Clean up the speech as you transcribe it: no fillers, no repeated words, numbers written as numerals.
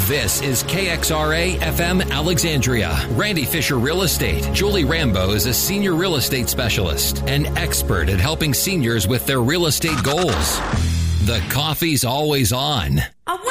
This is KXRA FM Alexandria. Randy Fisher Real Estate. Julie Rambo is a senior real estate specialist, an expert at helping seniors with their real estate goals. The coffee's always on.